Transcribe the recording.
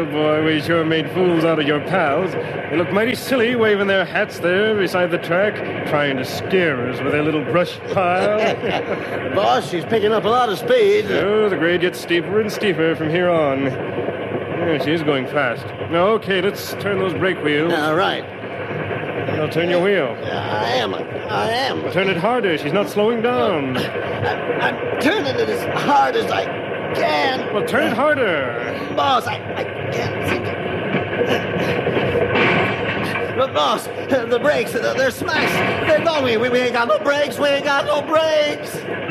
boy, we sure made fools out of your pals. They look mighty silly waving their hats there beside the track, trying to scare us with their little brush pile. Boss, she's picking up a lot of speed. Oh, the grade gets steeper and steeper from here on. Yeah, she is going fast. Now, okay, let's turn those brake wheels. Right. Now turn your wheel. I am. Turn it harder. She's not slowing down. I'm turning it as hard as I can. Well, turn it harder. Boss, I can't seem to... But boss, the brakes, they're smashed. They're gone. We ain't got no brakes.